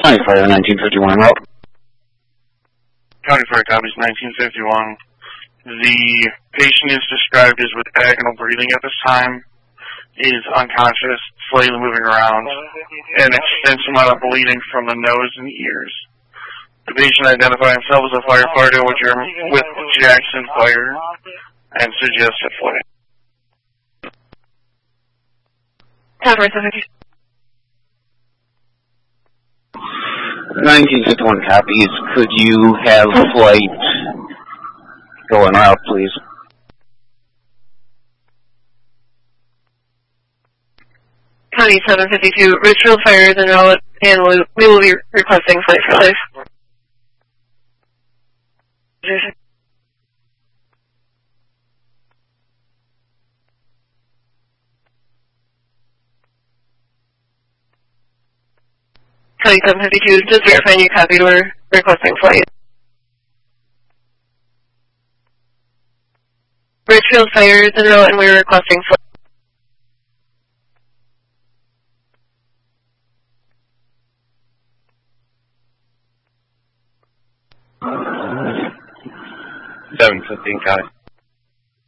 County Fire 1951 route. County Fire copies 1951. The patient is described as with agonal breathing at this time, is unconscious, slightly moving around, and extensive amount of bleeding from the nose and ears. The patient identified himself as a firefighter with Jackson Fire and suggested flight. County 1951 copies. Could you have flight go en route, please? County 752, Richfield Fire is en route, and we will be requesting flight for life. County 752, just verifying you copied, we're requesting flight. Richfield Fire is en route, and we're requesting flight. $7.15 County.